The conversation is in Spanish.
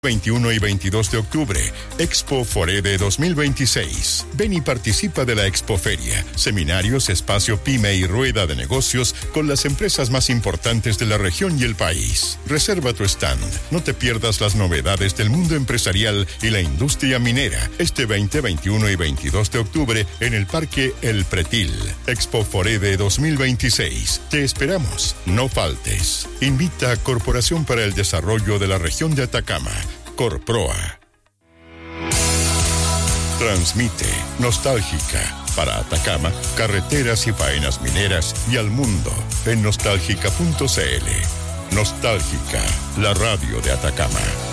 21 y 22 de octubre, Expo Forede 2026. Ven y participa de la Expoferia, seminarios, espacio pyme y rueda de negocios con las empresas más importantes de la región y el país. Reserva tu stand. No te pierdas las novedades del mundo empresarial y la industria minera este 20, 21 y 22 de octubre en el Parque El Pretil. Expo Forede 2026. Te esperamos. No faltes. Invita a Corporación para el Desarrollo de la Región de Atacama. Corproa. Transmite Nostálgica para Atacama, carreteras y faenas mineras y al mundo en nostálgica.cl. Nostálgica, la radio de Atacama.